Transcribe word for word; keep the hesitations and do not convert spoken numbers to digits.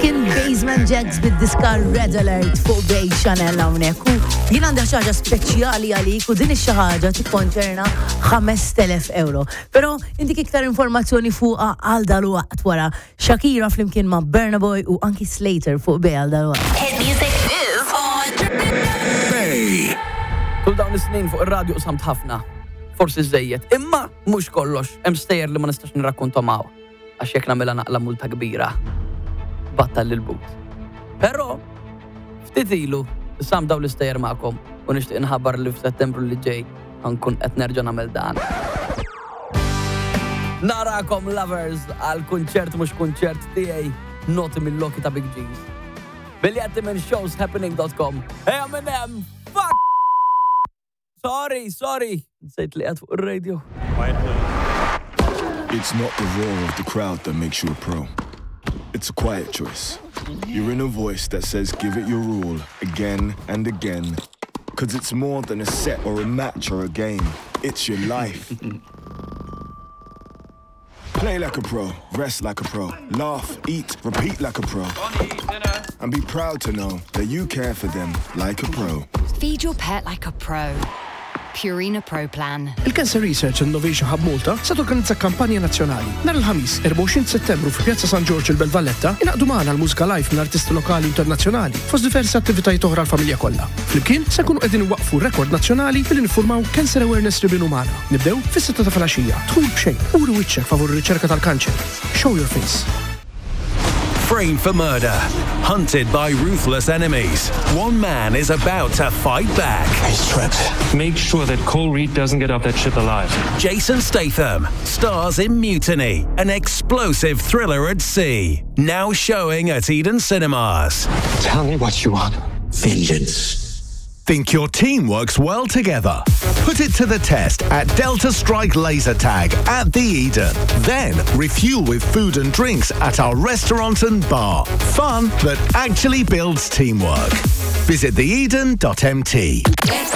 kien Basement Jaxx bid-diska Red Alert fuq Bay Channel hawnhekk u jien għandha xi ħaġa speċjali għalik u din ix-xi ħaġa tikkonċerna ħames telef euro. Però indik iktar informazzjoni fuqha għal dalwaqt wara Shakira flimkien ma' Burna Boy u anki Slater fuq Bay għal dalwaqt. Hit music is on. Bay. Kull dawn is-snin fuq ir-radju samt ħafna. Forsi żejjed, imma mhux kollox, hemm stejjer li ma nistax nirrakkuntom hawn għax jekk nagħmilha naqla multa kbira. Battal lil-but. Però ftit ilu sam daw l-istejjer magħkom u nixtieq inħabbar li f'Settembru li ġej ħankun qed nerġa' nagħmel dan. Narakom lovers għal kunċert mhux kunċert tiegħi noti mill-loki ta' Big G's. Biljetti minn shows happening dot com. Hey Eminem, fuck! Sorry, sorry. Nsejt li qed fuq ir-radio. It's not the roar of the crowd that makes you a pro. It's a quiet choice. Your inner voice that says give it your all again and again. Cause it's more than a set or a match or a game. It's your life. Play like a pro, rest like a pro, laugh, eat, repeat like a pro. And be proud to know that you care for them like a pro. Feed your pet like a pro. Purina Pro Plan. Il-Cancer Research Innovation Hub Malta se torganizza kampanja nazzjonali. Nhar il-ħamis, erbgħu għoxrin Settembru fi Pjazza San Giorgio il-Belvalletta, inaqdu magħna l-mużika live minn artisti lokali internazzjonali fost diversi attivitajiet oħra l-familja kollha. Flimkien se nkunu qegħdin waqfu rekord nazzjonali billi niffurmaw Cancer Awareness Ribbon umana. Nibdew fis-sitta ta' filgħaxija. Dħul b'xejn, uri wiċċek favur ir-riċerka tal-kanċer. Show your face. Framed for murder, hunted by ruthless enemies. One man is about to fight back. He's trapped. Make sure that Cole Reed doesn't get off that ship alive. Jason Statham stars in Mutiny, an explosive thriller at sea. Now showing at Eden Cinemas. Tell me what you want. Vengeance. Think your team works well together? Put it to the test at Delta Strike Laser Tag at the Eden. Then refuel with food and drinks at our restaurant and bar. Fun that actually builds teamwork. Visit the eden dot m t.